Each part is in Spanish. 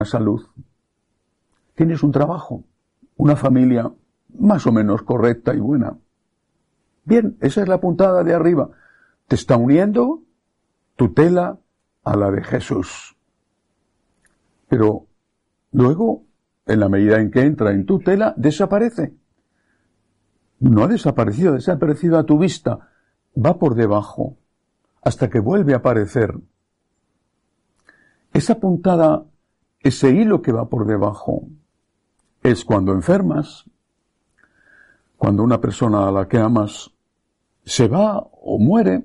salud, tienes un trabajo, una familia más o menos correcta y buena. Bien, esa es la puntada de arriba. Te está uniendo tu tela a la de Jesús. Pero luego, en la medida en que entra en tu tela, desaparece. No ha desaparecido, ha desaparecido a tu vista. Va por debajo, hasta que vuelve a aparecer. Esa puntada, ese hilo que va por debajo, es cuando enfermas, cuando una persona a la que amas se va o muere,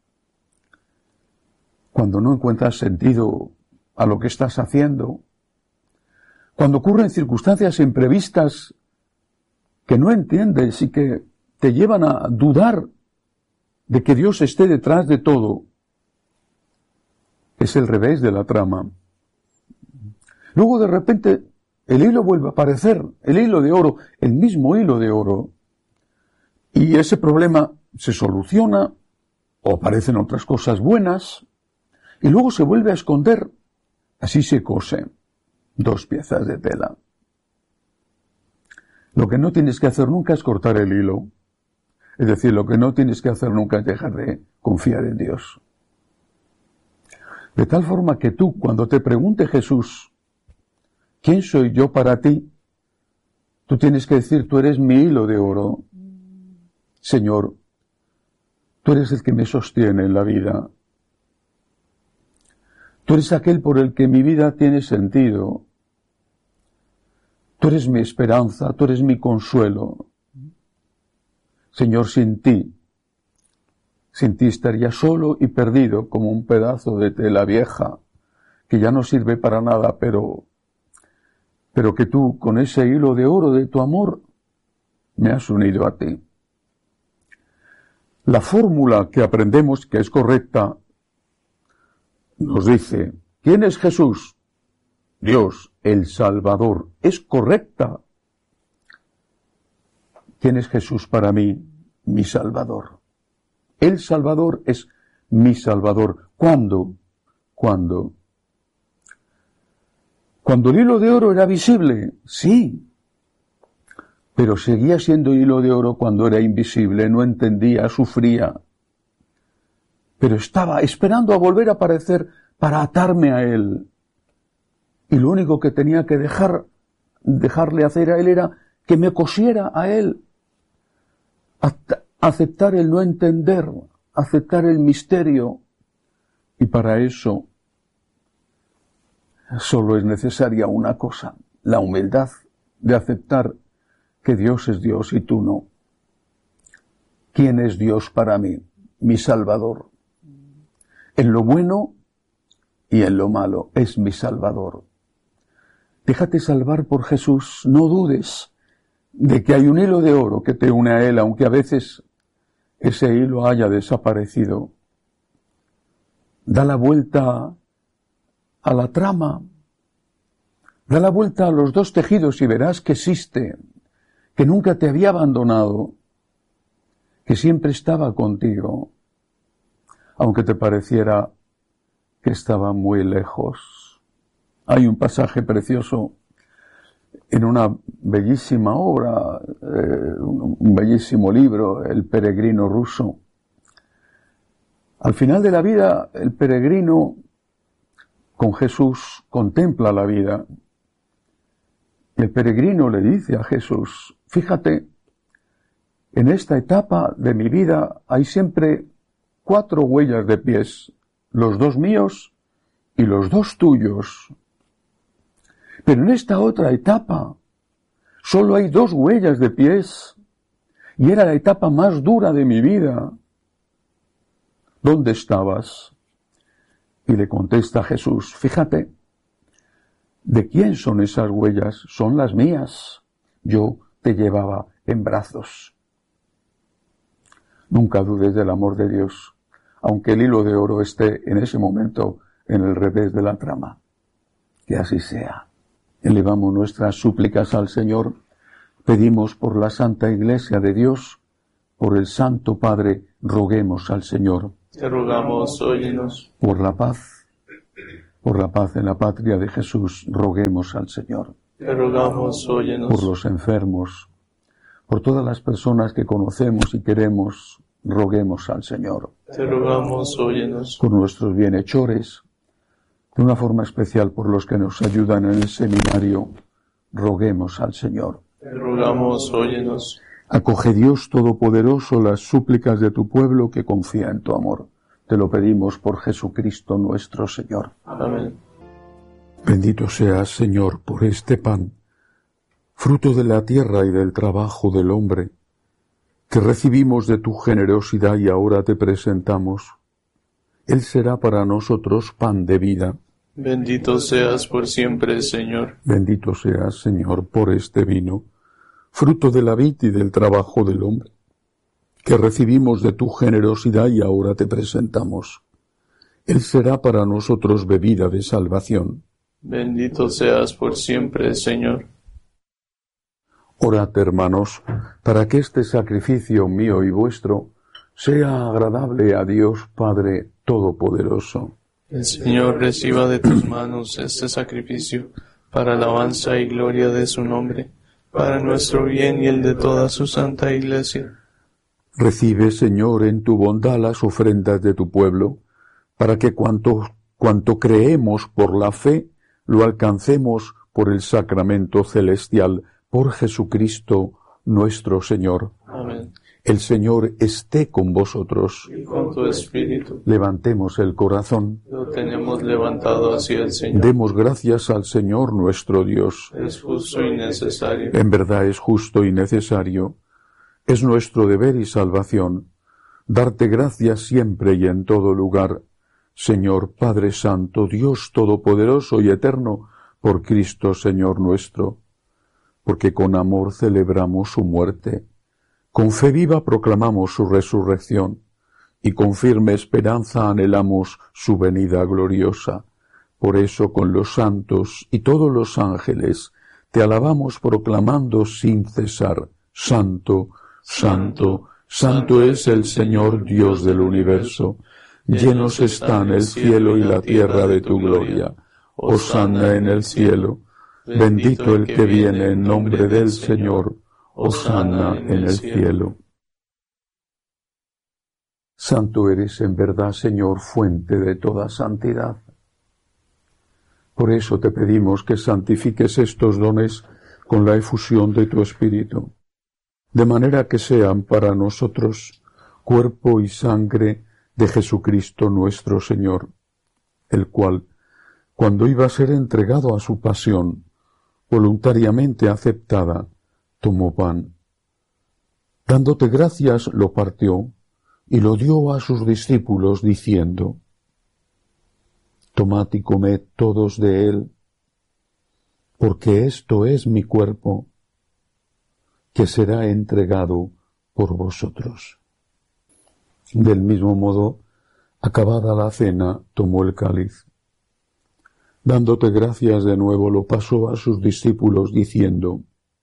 cuando no encuentras sentido a lo que estás haciendo, cuando ocurren circunstancias imprevistas que no entiendes y que te llevan a dudar de que Dios esté detrás de todo. Es el revés de la trama. Luego de repente el hilo vuelve a aparecer, el hilo de oro, el mismo hilo de oro. Y ese problema se soluciona, o aparecen otras cosas buenas, y luego se vuelve a esconder. Así se cose dos piezas de tela. Lo que no tienes que hacer nunca es cortar el hilo. Es decir, lo que no tienes que hacer nunca es dejar de confiar en Dios. De tal forma que tú, cuando te pregunte Jesús, ¿quién soy yo para ti? Tú tienes que decir, tú eres mi hilo de oro. Señor, tú eres el que me sostiene en la vida. Tú eres aquel por el que mi vida tiene sentido. Tú eres mi esperanza, tú eres mi consuelo. Señor, sin ti estaría solo y perdido como un pedazo de tela vieja que ya no sirve para nada, pero que tú, con ese hilo de oro de tu amor, me has unido a ti. La fórmula que aprendemos que es correcta nos dice, ¿quién es Jesús? Dios, el Salvador. Es correcta. ¿Quién es Jesús para mí? Mi Salvador. El Salvador es mi Salvador. ¿Cuándo? ¿Cuándo? Cuando el hilo de oro era visible, sí. Pero seguía siendo hilo de oro cuando era invisible, no entendía, sufría. Pero estaba esperando a volver a aparecer para atarme a él. Y lo único que tenía que dejarle hacer a él era que me cosiera a él. Aceptar el no entender, aceptar el misterio. Y para eso solo es necesaria una cosa, la humildad de aceptar que Dios es Dios y tú no. ¿Quién es Dios para mí? Mi Salvador. En lo bueno y en lo malo es mi Salvador. Déjate salvar por Jesús, no dudes de que hay un hilo de oro que te une a Él, aunque a veces ese hilo haya desaparecido. Da la vuelta a la trama, da la vuelta a los dos tejidos y verás que existe, que nunca te había abandonado, que siempre estaba contigo, aunque te pareciera que estaba muy lejos. Hay un pasaje precioso en una bellísima obra, un bellísimo libro, El peregrino ruso. Al final de la vida, el peregrino con Jesús contempla la vida. Y el peregrino le dice a Jesús, fíjate, en esta etapa de mi vida hay siempre 4 huellas de pies, los 2 míos y los 2 tuyos. Pero en esta otra etapa solo hay 2 huellas de pies y era la etapa más dura de mi vida. ¿Dónde estabas? Y le contesta Jesús, fíjate, ¿de quién son esas huellas? Son las mías. Yo te llevaba en brazos. Nunca dudes del amor de Dios, aunque el hilo de oro esté en ese momento en el revés de la trama. Que así sea. Elevamos nuestras súplicas al Señor, pedimos por la Santa Iglesia de Dios, por el Santo Padre, roguemos al Señor. Te rogamos, óyenos. Por la paz, Por la paz en la patria de Jesús, roguemos al Señor. Te rogamos, óyenos. Por los enfermos, por todas las personas que conocemos y queremos, roguemos al Señor. Te rogamos, óyenos. Por nuestros bienhechores, de una forma especial por los que nos ayudan en el seminario, roguemos al Señor. Te rogamos, óyenos. Acoge, Dios Todopoderoso, las súplicas de tu pueblo que confía en tu amor. Te lo pedimos por Jesucristo nuestro Señor. Amén. Bendito seas, Señor, por este pan, fruto de la tierra y del trabajo del hombre, que recibimos de tu generosidad y ahora te presentamos. Él será para nosotros pan de vida. Bendito seas por siempre, Señor. Bendito seas, Señor, por este vino, fruto de la vid y del trabajo del hombre, que recibimos de tu generosidad y ahora te presentamos. Él será para nosotros bebida de salvación. Bendito seas por siempre, Señor. Orad, hermanos, para que este sacrificio mío y vuestro sea agradable a Dios Padre Todopoderoso. El Señor reciba de tus manos este sacrificio, para alabanza y gloria de su nombre, para nuestro bien y el de toda su santa Iglesia. Recibe, Señor, en tu bondad las ofrendas de tu pueblo, para que cuanto creemos por la fe, lo alcancemos por el sacramento celestial, por Jesucristo nuestro Señor. Amén. El Señor esté con vosotros. Y con tu espíritu. Levantemos el corazón. Lo tenemos levantado hacia el Señor. Demos gracias al Señor nuestro Dios. Es justo y necesario. En verdad es justo y necesario. Es nuestro deber y salvación darte gracias siempre y en todo lugar, Señor Padre Santo, Dios Todopoderoso y Eterno, por Cristo Señor nuestro, porque con amor celebramos su muerte, con fe viva proclamamos su resurrección, y con firme esperanza anhelamos su venida gloriosa. Por eso con los santos y todos los ángeles te alabamos proclamando sin cesar: Santo, Santo, Santo es el Señor Dios del universo. Llenos están el cielo y la tierra de tu gloria. Hosanna en el cielo. Bendito el que viene en nombre del Señor. Hosanna en el cielo. Santo eres en verdad, Señor, fuente de toda santidad. Por eso te pedimos que santifiques estos dones con la efusión de tu Espíritu, de manera que sean para nosotros cuerpo y sangre de Jesucristo nuestro Señor, el cual, cuando iba a ser entregado a su pasión, voluntariamente aceptada, tomó pan. Dándote gracias, lo partió y lo dio a sus discípulos, diciendo: Tomad y comed todos de él, porque esto es mi cuerpo, que será entregado por vosotros. Del mismo modo, acabada la cena, tomó el cáliz. Dándote gracias de nuevo, lo pasó a sus discípulos, diciendo: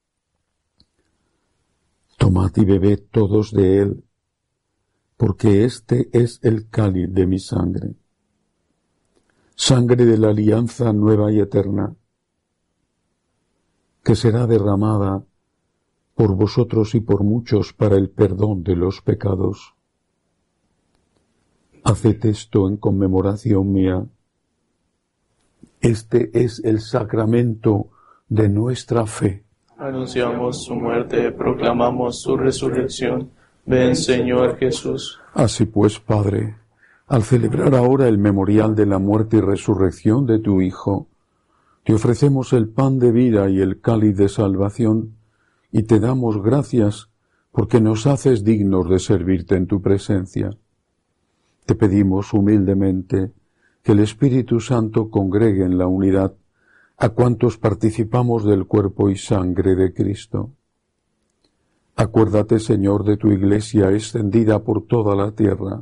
Tomad y bebed todos de él, porque este es el cáliz de mi sangre, sangre de la alianza nueva y eterna, que será derramada por vosotros y por muchos para el perdón de los pecados. Haced esto en conmemoración mía. Este es el sacramento de nuestra fe. Anunciamos su muerte, proclamamos su resurrección. Ven, Señor Jesús. Así pues, Padre, al celebrar ahora el memorial de la muerte y resurrección de tu Hijo, te ofrecemos el pan de vida y el cáliz de salvación, y te damos gracias porque nos haces dignos de servirte en tu presencia. Te pedimos humildemente que el Espíritu Santo congregue en la unidad a cuantos participamos del cuerpo y sangre de Cristo. Acuérdate, Señor, de tu Iglesia extendida por toda la tierra,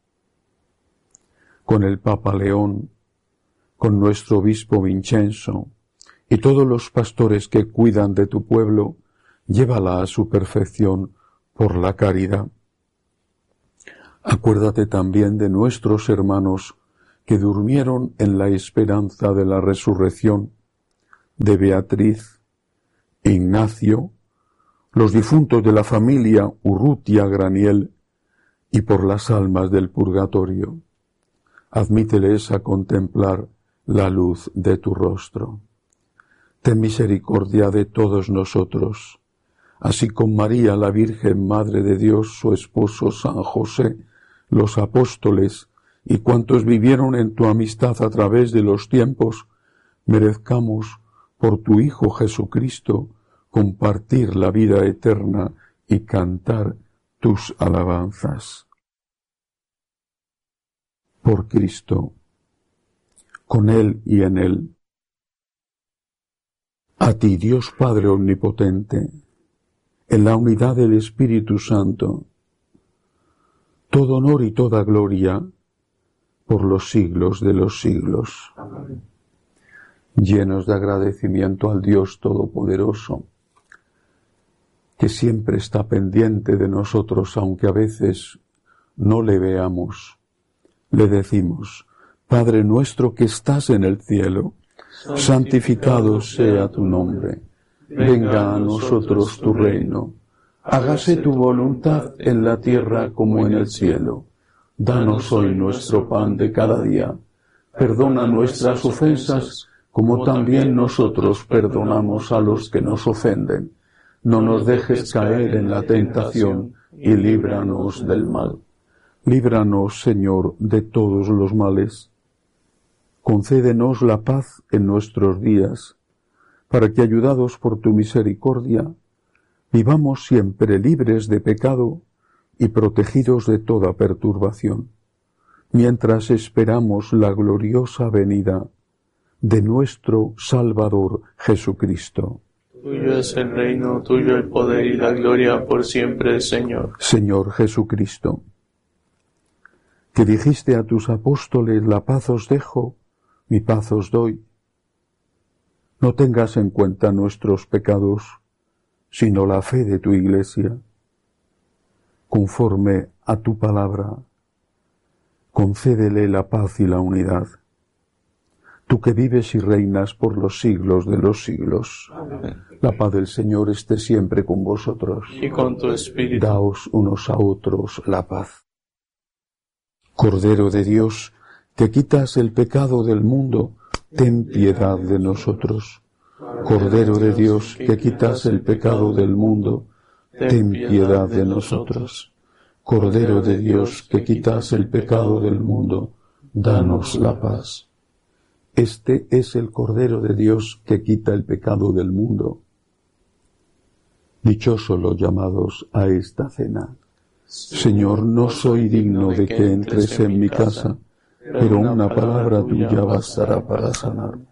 con el Papa León, con nuestro obispo Vincenzo y todos los pastores que cuidan de tu pueblo, llévala a su perfección por la caridad. Acuérdate también de nuestros hermanos que durmieron en la esperanza de la resurrección, de Beatriz, Ignacio, los difuntos de la familia Urrutia Graniel, y por las almas del purgatorio. Admíteles a contemplar la luz de tu rostro. Ten misericordia de todos nosotros, así con María, la Virgen Madre de Dios, su esposo San José, los apóstoles y cuantos vivieron en tu amistad a través de los tiempos, merezcamos, por tu Hijo Jesucristo, compartir la vida eterna y cantar tus alabanzas. Por Cristo, con Él y en Él, a ti, Dios Padre Omnipotente, en la unidad del Espíritu Santo, todo honor y toda gloria por los siglos de los siglos. Amén. Llenos de agradecimiento al Dios Todopoderoso, que siempre está pendiente de nosotros, aunque a veces no le veamos, le decimos: Padre nuestro que estás en el cielo, santificado sea tu nombre. Venga a nosotros tu reino. Hágase tu voluntad en la tierra como en el cielo. Danos hoy nuestro pan de cada día. Perdona nuestras ofensas, como también nosotros perdonamos a los que nos ofenden. No nos dejes caer en la tentación y líbranos del mal. Líbranos, Señor, de todos los males. Concédenos la paz en nuestros días, para que, ayudados por tu misericordia, vivamos siempre libres de pecado y protegidos de toda perturbación, mientras esperamos la gloriosa venida de nuestro Salvador Jesucristo. Tuyo es el reino, tuyo el poder y la gloria por siempre, Señor. Señor Jesucristo, que dijiste a tus apóstoles: la paz os dejo, mi paz os doy. No tengas en cuenta nuestros pecados, sino la fe de tu Iglesia. Conforme a tu palabra, concédele la paz y la unidad. Tú que vives y reinas por los siglos de los siglos. Amén. La paz del Señor esté siempre con vosotros. Y con tu espíritu. Daos unos a otros la paz. Cordero de Dios, que quitas el pecado del mundo, ten piedad de nosotros. Cordero de Dios, que quitas el pecado del mundo, ten piedad de nosotros. Cordero de Dios, que quitas el pecado del mundo, danos la paz. Este es el Cordero de Dios que quita el pecado del mundo. Dichosos los llamados a esta cena. Señor, no soy digno de que entres en mi casa, pero una palabra tuya bastará para sanarme.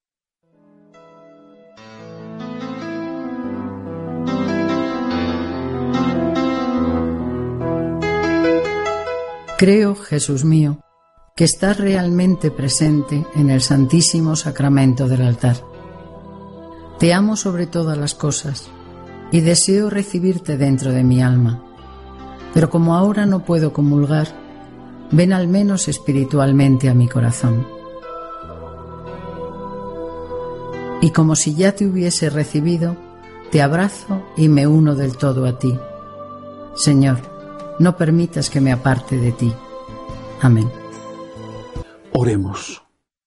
Creo, Jesús mío, que estás realmente presente en el Santísimo Sacramento del altar. Te amo sobre todas las cosas y deseo recibirte dentro de mi alma. Pero como ahora no puedo comulgar, ven al menos espiritualmente a mi corazón. Y como si ya te hubiese recibido, te abrazo y me uno del todo a ti. Señor, no permitas que me aparte de ti. Amén. Oremos.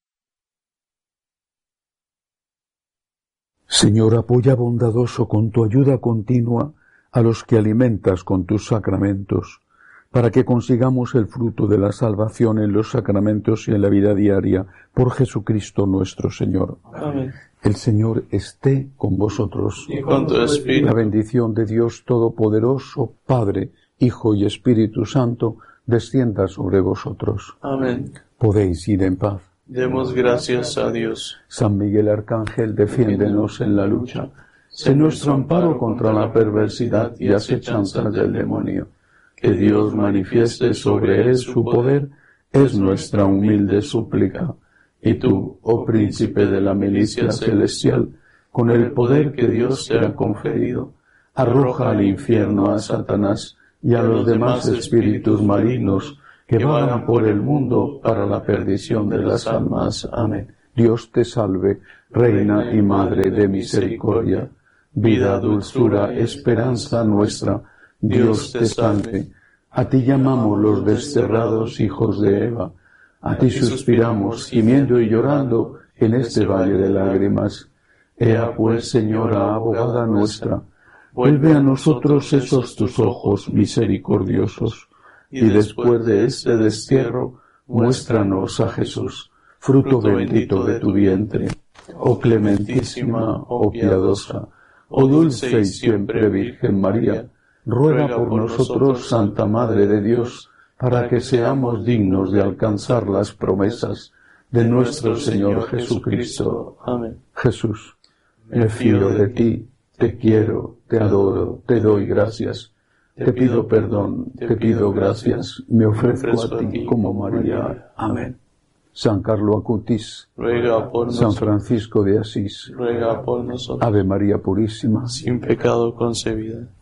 Señor, apoya bondadoso con tu ayuda continua a los que alimentas con tus sacramentos, para que consigamos el fruto de la salvación en los sacramentos y en la vida diaria, por Jesucristo nuestro Señor. Amén. El Señor esté con vosotros. Y con tu espíritu. La bendición de Dios Todopoderoso, Padre, Hijo y Espíritu Santo, descienda sobre vosotros. Amén. Podéis ir en paz. Demos gracias a Dios. San Miguel Arcángel, defiéndenos en la lucha. Sé nuestro amparo contra la perversidad y asechanzas del demonio. Que Dios manifieste sobre él su poder, es nuestra humilde súplica. Y tú, oh príncipe de la milicia celestial, con el poder que Dios te ha conferido, arroja al infierno a Satanás y a los demás espíritus malignos que vagan por el mundo para la perdición de las almas. Amén. Dios te salve, Reina y Madre de misericordia, vida, dulzura, esperanza nuestra. Dios te salve. A ti llamamos los desterrados hijos de Eva. A ti suspiramos, gimiendo y llorando en este valle de lágrimas. Ea pues, Señora, abogada nuestra, vuelve a nosotros esos tus ojos misericordiosos, y después de este destierro, muéstranos a Jesús, fruto bendito de tu vientre. Oh clementísima, oh piadosa, oh dulce y siempre Virgen María, ruega por nosotros, Santa Madre de Dios, para que seamos dignos de alcanzar las promesas de nuestro Señor Jesucristo. Amén. Jesús, me fío de ti, te quiero, te adoro, te doy gracias, te pido perdón, te pido gracias, me ofrezco a ti como María. Amén. San Carlo Acutis, ruega por San nosotros. Francisco de Asís, Ruega por nosotros. Ave María Purísima, Sin pecado concebida.